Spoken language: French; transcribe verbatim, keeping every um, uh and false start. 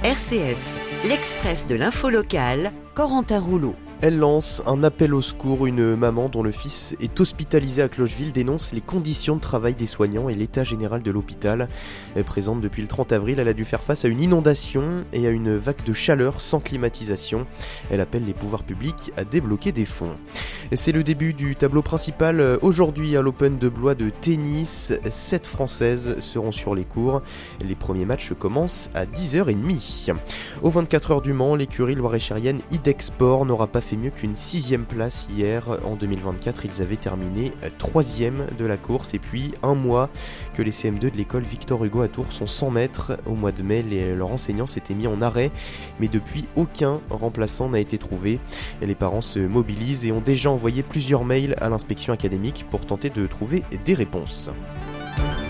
R C F, l'Express de l'info locale, Corentin Rouleau. Elle lance un appel au secours. Une maman dont le fils est hospitalisé à Clocheville dénonce les conditions de travail des soignants et l'état général de l'hôpital. Présente depuis le trente avril, elle a dû faire face à une inondation et à une vague de chaleur sans climatisation. Elle appelle les pouvoirs publics à débloquer des fonds. C'est le début du tableau principal aujourd'hui à l'Open de Blois de tennis. Sept Françaises seront sur les cours. Les premiers matchs commencent à dix heures trente. Aux vingt-quatre heures du Mans, l'écurie loir-et-chérienne Idexport n'aura pas fait mieux qu'une sixième place hier. En deux mille vingt-quatre, ils avaient terminé troisième de la course. Et puis un mois que les C M deux de l'école Victor Hugo à Tours sont sans mètres. Au mois de mai, les, leurs enseignants s'étaient mis en arrêt, mais depuis aucun remplaçant n'a été trouvé. Et les parents se mobilisent et ont déjà envoyé plusieurs mails à l'inspection académique pour tenter de trouver des réponses.